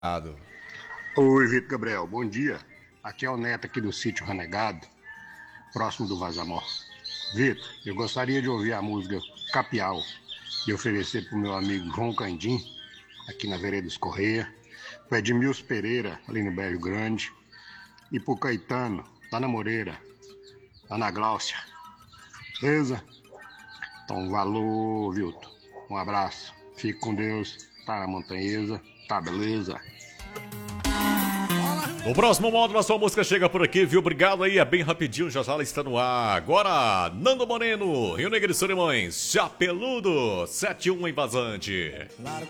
Oi, Vitor Gabriel, bom dia. Aqui é o Neto aqui do sítio Renegado, próximo do Vazamor. Vitor, eu gostaria de ouvir a música Capial e oferecer para o meu amigo João Candim, aqui na Vereda dos Correia, para Edmilson Pereira, ali no Belo Grande, e para o Caetano, lá na Moreira, lá na Gláucia. Beleza? Então, valeu, Vitor. Um abraço. Fique com Deus. Tá na montanhesa. Tá beleza? No próximo módulo a sua música chega por aqui, viu? Obrigado aí, é bem rapidinho, já já ela está no ar. Agora, Nando Moreno, Rio Negro e Solimões, Chapeludo, 7-1 em Vazante. Largo